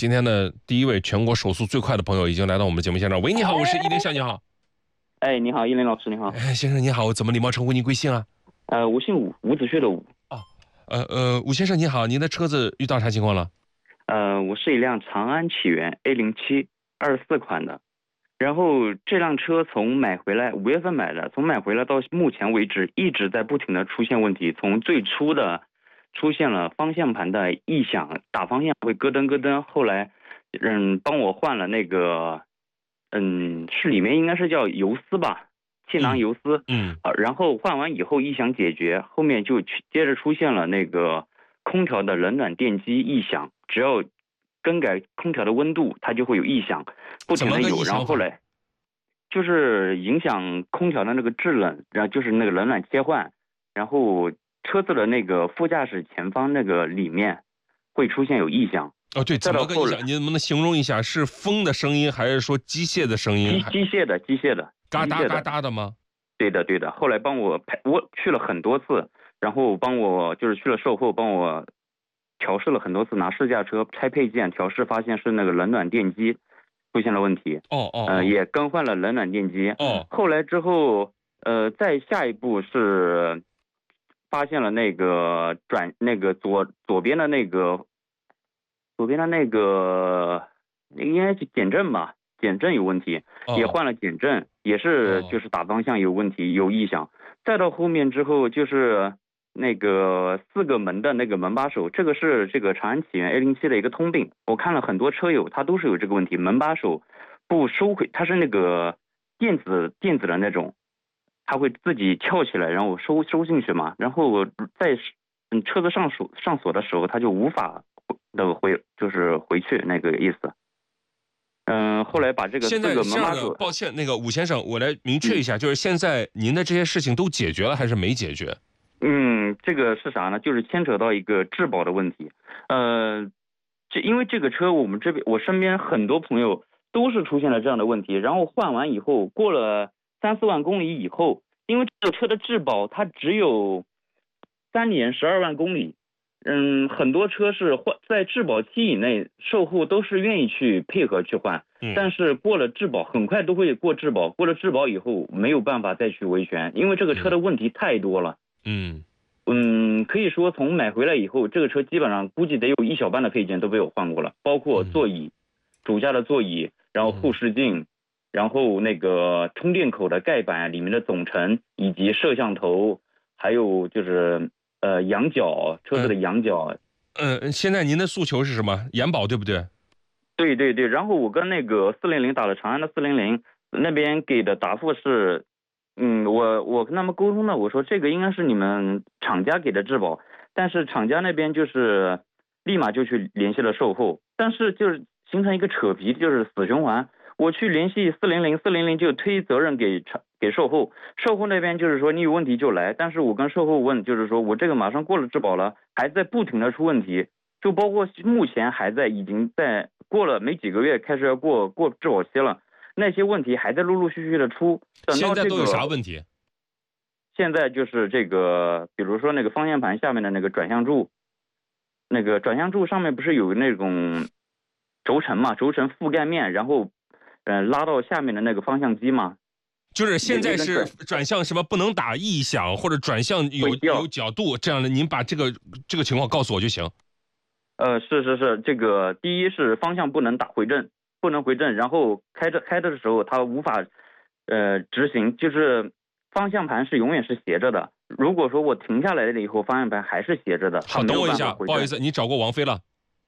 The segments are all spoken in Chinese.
今天的第一位全国手速最快的朋友已经来到我们节目现场。喂，你好，我是10向，你好。 哎，你好，依林老师，你好。 哎，先生你好，我怎么礼貌称呼您贵姓啊？ 我姓武，伍子胥的伍。 武先生你好，您的车子遇到啥情况了？ 我是一辆长安启源 A07 24款的，然后这辆车从买回来5月份买的，从买回来到目前为止一直在不停的出现问题。从最初的出现了方向盘的异响，打方向会咯噔咯噔，后来帮我换了那个是里面应该是叫油丝吧，气囊油丝。然后换完以后异响解决，后面就接着出现了那个空调的冷暖电机异响，只要更改空调的温度，它就会有异响，不停的有。然后后来就是影响空调的那个制冷，然后就是那个冷暖切换，然后车子的那个副驾驶前方那个里面会出现有异响。 哦，对，怎么个异响？你能不能形容一下？是风的声音，还是说机械的声音？ 机械的， 嘎哒嘎哒的吗？ 对的。后来帮我去了很多次，然后帮我就是去了售后，帮我调试了很多次，拿试驾车拆配件调试，发现是那个冷暖电机出现了问题。也更换了冷暖电机。后来之后，再下一步是发现了那个左边的那个应该是减震吧，减震有问题，也换了减震，也是就是打方向有问题，有异响。再到后面之后就是那个4个门的那个门把手，这个是这个长安启源 A07 的一个通病，我看了很多车友他都是有这个问题，门把手不收回，它是那个电子的那种，它会自己翘起来，然后收进去嘛，然后在车子上锁的时候，它就无法回去那个意思。后来把这个4个门把手， 抱歉，那个武先生，我来明确一下，就是现在您的这些事情都解决了还是没解决？ 这个是啥呢？就是牵扯到一个质保的问题。因为这个车我身边很多朋友都是出现了这样的问题，然后换完以后过了3-4万公里以后，因为这个车的质保它只有3年12万公里。很多车是在质保期以内，售后都是愿意去配合去换，但是过了质保，很快都会过质保，过了质保以后没有办法再去维权，因为这个车的问题太多了。可以说从买回来以后，这个车基本上估计得有1小半的配件都被我换过了，包括座椅，主驾的座椅，然后后视镜，然后那个充电口的盖板里面的总成，以及摄像头，还有就是仰角，车子的仰角。 现在您的诉求是什么？延保对不对？ 对。然后我跟那个400打了长安的400，那边给的答复是，我跟他们沟通了，我说这个应该是你们厂家给的质保，但是厂家那边就是立马就去联系了售后，但是就是形成一个扯皮，就是死循环。我去联系400就推责任给售后，售后那边就是说你有问题就来，但是我跟售后问，就是说我这个马上过了质保了，还在不停的出问题，就包括目前已经在过了没几个月，开始要过质保期了，那些问题还在陆陆续续的出。等到现在都有啥问题？ 现在就是这个，比如说那个方向盘下面的那个转向柱，那个转向柱上面不是有那种轴承嘛，轴承覆盖面，然后拉到下面的那个方向机嘛。 就是现在是转向什么不能打异响，或者转向有角度这样的，您把这个情况告诉我就行。 是，这个第一是方向不能回正，然后开的时候它无法执行，就是方向盘是永远是斜着的。如果说我停下来了以后，方向盘还是斜着的。 好，等我一下，不好意思，你找过王菲了？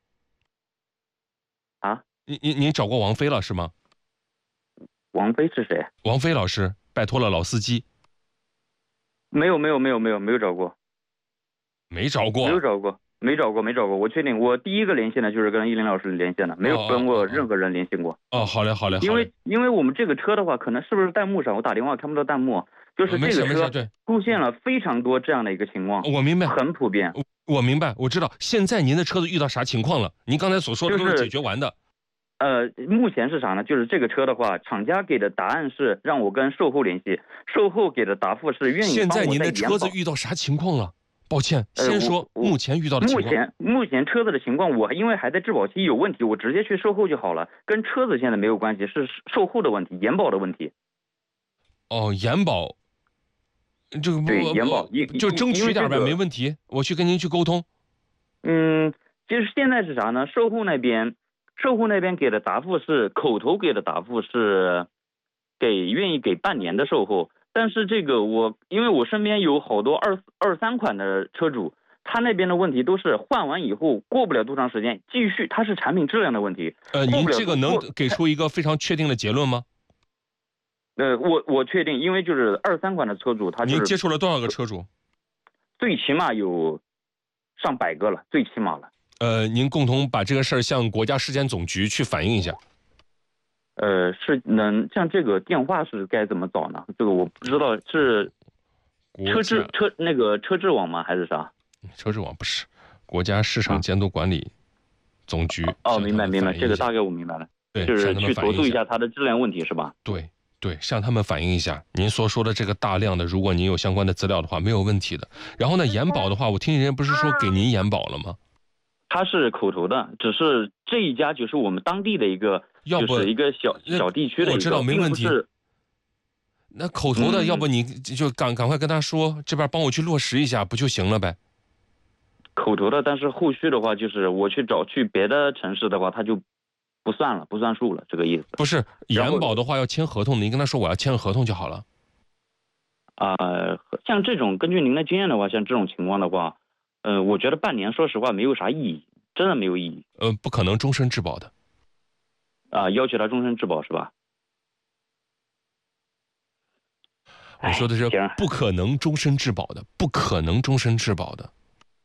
啊？ 你找过王菲了是吗？ 王菲是谁？ 王菲老师，拜托了，老司机。 没有找过。没找过。我确定，我第一个连线的就是跟依林老师连线的，没有跟过任何人连线过。 好嘞。 因为我们这个车的话，可能是不是弹幕上我打电话看不到弹幕，就是这个车出现了非常多这样的一个情况。 我明白， 很普遍。 我明白，我知道。现在您的车子遇到啥情况了？您刚才所说的都是解决完的。 目前是啥呢？就是这个车的话，厂家给的答案是让我跟售后联系，售后给的答复是愿意帮我再延保。 现在您的车子遇到啥情况了？ 抱歉，先说目前遇到的情况。 目前车子的情况，我因为还在质保期有问题，我直接去售后就好了，跟车子现在没有关系，是售后的问题，延保的问题。 哦，延保，这个对延保就争取点呗，没问题，我去跟您去沟通。 就是现在是啥呢？售后那边给的答复是口头给的答复是愿意给半年的售后。但是这个因为我身边有好多23款的车主，他那边的问题都是换完以后过不了多长时间继续，它是产品质量的问题。 您这个能给出一个非常确定的结论吗？ 我确定，因为就是23款的车主， 您接触了多少个车主？ 最起码有上百个了，最起码了。 您共同把这个事儿向国家市检总局去反映一下。 像这个电话是该怎么找呢？这个我不知道，是车质网吗？还是啥？ 车质网不是，国家市场监督管理总局。 哦，明白，这个大概我明白了。 对， 就是去投诉一下它的质量问题是吧？ 对，向他们反映一下您所说的这个大量的，如果您有相关的资料的话，没有问题的。然后呢，延保的话，我听人家不是说给您延保了吗？ 他是口头的，只是这一家就是我们当地的一个，就是一个小地区的一个， 我知道没问题。那口头的，要不你就赶快跟他说，这边帮我去落实一下，不就行了呗？ 口头的，但是后续的话，就是我去别的城市的话，他就不算了，不算数了，这个意思。 不是延保的话要签合同，您跟他说我要签合同就好了。 像这种根据您的经验的话，像这种情况的话。我觉得半年说实话没有啥意义，真的没有意义。 不可能终身质保的。 要求他终身质保是吧？ 我说的是不可能终身质保的，不可能终身质保的。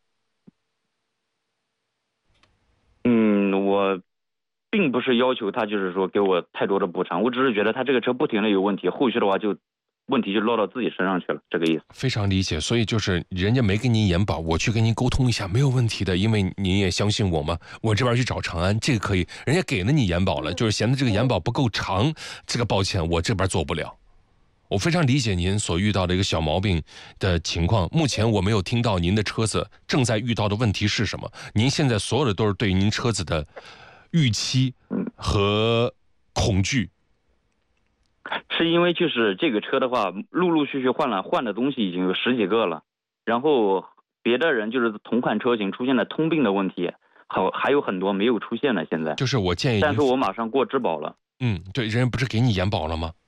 我并不是要求他就是说给我太多的补偿，我只是觉得他这个车不停的有问题，后续的话问题就落到自己身上去了，这个意思。 非常理解，所以就是人家没跟您延保，我去跟您沟通一下，没有问题的，因为您也相信我嘛。我这边去找长安，这个可以，人家给了你延保了，就是嫌的这个延保不够长，这个抱歉，我这边做不了。我非常理解您所遇到的一个小毛病的情况，目前我没有听到您的车子正在遇到的问题是什么。您现在所有的都是对您车子的预期和恐惧。 是因为就是这个车的话，陆陆续续换的东西已经有10几个了，然后别的人就是同款车型出现了通病的问题，还有很多没有出现的。现在就是我建议， 但是我马上过质保了。 对，人家不是给你延保了吗？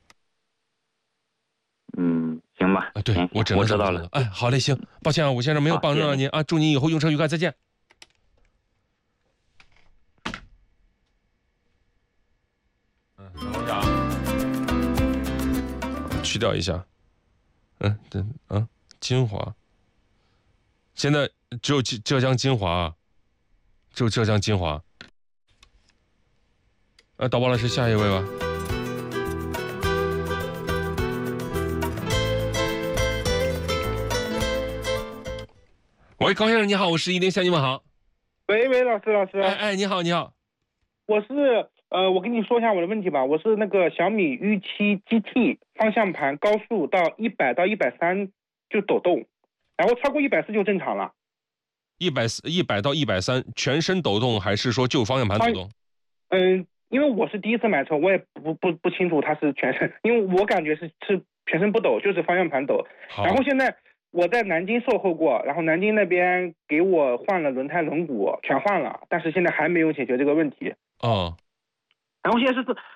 行吧。 对，我知道了。哎，好嘞，行，抱歉啊，吴先生没有帮助到您啊，祝您以后用车愉快，再见。等一下啊。去掉一下，金华，现在只有浙江金华，只有浙江金华。导播老师，下一位吧。喂，高先生你好，我是103，向你们好。 喂，老师。 哎，你好。 我是我跟你说一下我的问题吧。我是那个小米U7 GT， 方向盘高速到100到130就抖动，然后超过140就正常了。 100到130全身抖动，还是说就方向盘抖动？ 因为我是第一次买车，我也不清楚它是全身，因为我感觉是全身不抖，就是方向盘抖。然后现在我在南京售后过，然后南京那边给我换了轮胎轮毂，全换了，但是现在还没有解决这个问题。然后现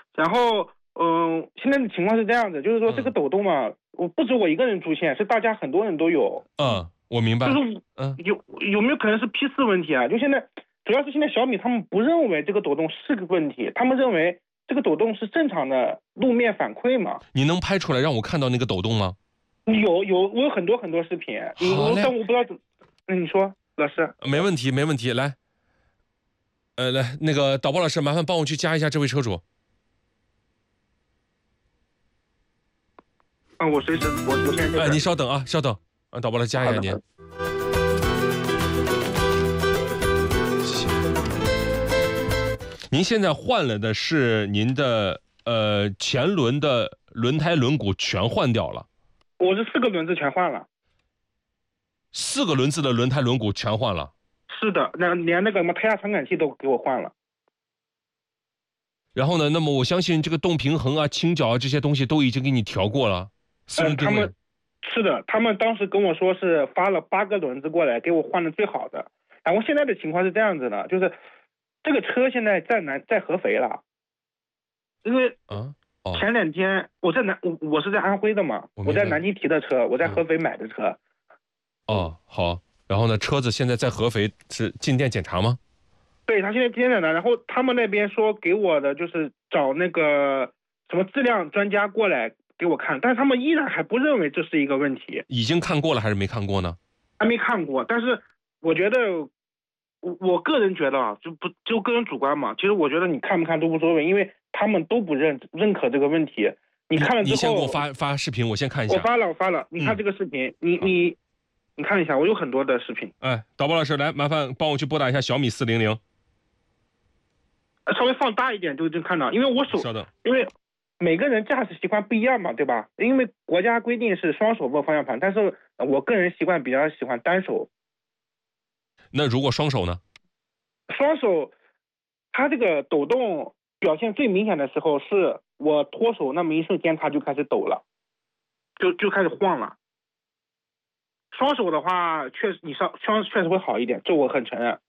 在的情况是这样子，就是说这个抖动嘛，不止我一个人出现，是大家很多人都有。 我明白。 就是有没有可能是批次问题啊？就现在主要是现在小米他们不认为这个抖动是个问题，他们认为这个抖动是正常的路面反馈嘛。 你能拍出来让我看到那个抖动吗？ 有，我有很多视频。但我不知道怎么。你说，老师。 没问题，来。来，那个导播老师，麻烦帮我去加一下这位车主。 我随时，我现在。 你稍等，导播来加一下您。谢谢。您现在换了的是您的前轮的轮胎轮毂全换掉了。 我是4个轮子全换了。 4个轮子的轮胎轮毂全换了。 是的，连那个什么胎压传感器都给我换了。 然后呢，那么我相信这个动平衡啊、倾角啊这些东西都已经给你调过了。 他们是的，他们当时跟我说是发了8个轮子过来给我换的最好的。然后现在的情况是这样子的，就是这个车现在在合肥了，因为前2天我是在安徽的嘛，我在南京提的车，我在合肥买的车。 哦，好。然后呢，车子现在在合肥是进店检查吗？ 对，他现在进店检查，然后他们那边说给我的就是找那个什么质量专家过来给我看，但是他们依然还不认为这是一个问题。 已经看过了还是没看过呢？ 还没看过，但是我觉得我个人觉得啊，就个人主观嘛，其实我觉得你看不看都无所谓，因为他们都不认可这个问题。你看了之后， 你先给我发视频，我先看一下。 我发了，你看这个视频，你看一下，我有很多的视频。 哎，导播老师，来，麻烦帮我去拨打一下小米400。 稍微放大一点就看到，因为稍等， 因为每个人驾驶习惯不一样嘛，对吧？因为国家规定是双手握方向盘，但是我个人习惯比较喜欢单手。 那如果双手呢？ 双手，它这个抖动表现最明显的时候是我脱手那么一瞬间，它就开始抖了，就开始晃了。双手的话，确实会好一点，这我很承认。